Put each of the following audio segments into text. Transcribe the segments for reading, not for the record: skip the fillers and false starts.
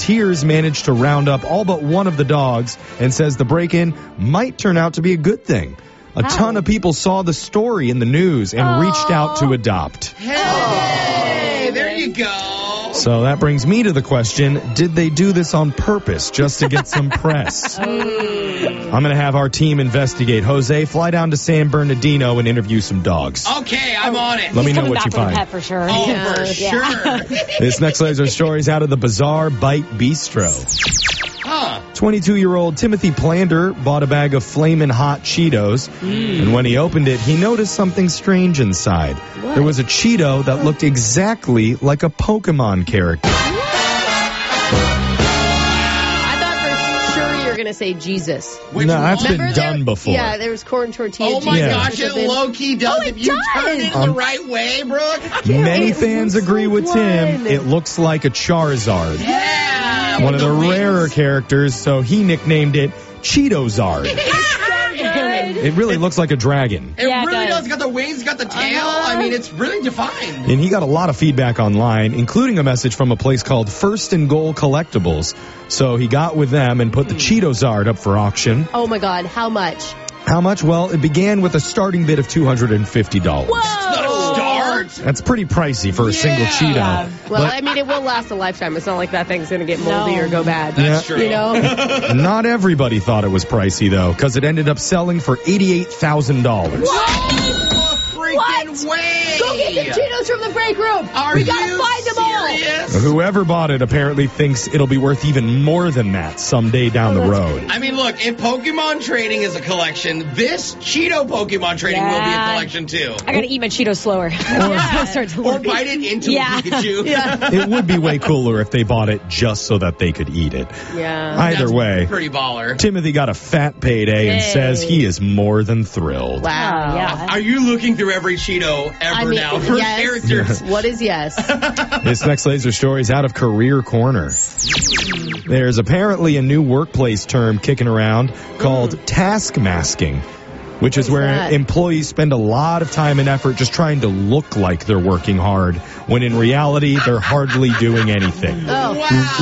volunteers managed to round up all but one of the dogs and says the break-in might turn out to be a good thing. A ton of people saw the story in the news and reached out to adopt. Hey, there you go. So that brings me to the question, did they do this on purpose just to get some press? I'm going to have our team investigate. Jose, fly down to San Bernardino and interview some dogs. Okay, I'm on it. Let me know what you find. Pet for sure. Oh, for sure. This next laser story is out of the Bizarre Bite Bistro. 22-year-old Timothy Plander bought a bag of Flamin' Hot Cheetos, and when he opened it, he noticed something strange inside. What? There was a Cheeto that looked exactly like a Pokemon character. I thought for sure you were going to say Jesus. No, that's been done before. Yeah, there was corn tortilla. Oh my gosh, it low-key does. If you turn it the right way, Brooke. Many fans agree with Tim. It looks like a Charizard. Yeah. One of the rarer characters, so he nicknamed it Cheetozard. It really looks like a dragon. It really does. It's got the wings, it's got the tail. I mean, it's really defined. And he got a lot of feedback online, including a message from a place called First and Goal Collectibles. So he got with them and put the Cheetozard up for auction. Oh my God, how much? How much? Well, it began with a starting bid of $250. Whoa! That's pretty pricey for a single Cheeto. Yeah. Well, I mean, it will last a lifetime. It's not like that thing's going to get moldy or go bad. That's true. You know? Not everybody thought it was pricey, though, because it ended up selling for $88,000. Freaking way! Go get the Cheetos from the break room. We gotta find them all. Whoever bought it apparently thinks it'll be worth even more than that someday down the road. I mean, look, if Pokemon trading is a collection, this Cheeto Pokemon trading will be a collection too. I gotta eat my Cheetos slower. Or bite it into a Pikachu. It would be way cooler if they bought it just so that they could eat it. Yeah. Either way, pretty baller. Timothy got a fat payday and says he is more than thrilled. Wow. Yeah. Are you looking through every Cheeto ever now for characters? What is yes? This next laser story is out of Career Corner. There's apparently a new workplace term kicking around called task masking, which is where employees spend a lot of time and effort just trying to look like they're working hard, when in reality, they're hardly doing anything. Oh.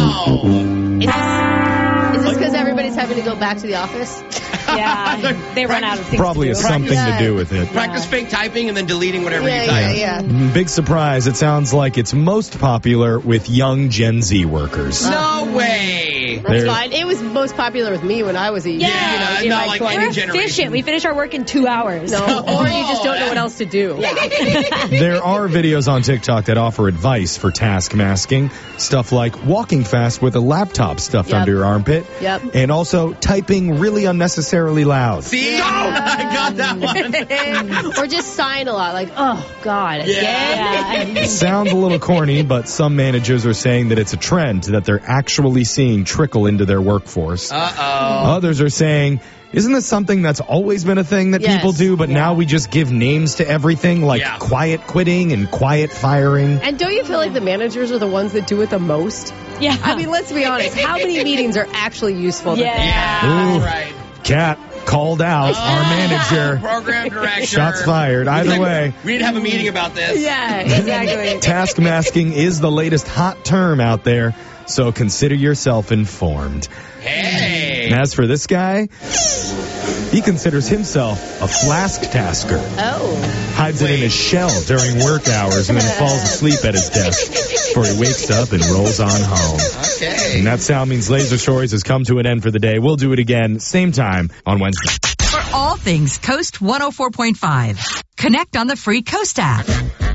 Wow. Is this because everybody's having to go back to the office? Yeah, they run out of things Probably to has do. something to do with it. Practice fake typing and then deleting whatever you type. Yeah. Big surprise, it sounds like it's most popular with young Gen Z workers. No way. That's fine. It was most popular with me when I was a not like any We're generation. efficient. We finish our work in 2 hours. No, or you just don't know what else to do. There are videos on TikTok that offer advice for task masking. Stuff like walking fast with a laptop stuffed under your armpit. Yep. And also typing really unnecessarily loud. See? I got that one. Or just sign a lot, like, oh, God, again? Yeah. Sounds a little corny, but some managers are saying that it's a trend that they're actually seeing trickle into their workforce. Uh-oh. Others are saying, isn't this something that's always been a thing that people do, but now we just give names to everything, like quiet quitting and quiet firing? And don't you feel like the managers are the ones that do it the most? Yeah. I mean, let's be honest. How many meetings are actually useful? Ooh, right. Kat called out our manager. Program director. Shots fired. Either way. We didn't have a meeting about this. Yeah, exactly. Task masking is the latest hot term out there, so consider yourself informed. Hey. And as for this guy, he considers himself a flask tasker. Oh. Hides it in his shell during work hours and then falls asleep at his desk before he wakes up and rolls on home. Okay. And that sound means Laser Stories has come to an end for the day. We'll do it again, same time on Wednesday. For all things Coast 104.5, connect on the free Coast app.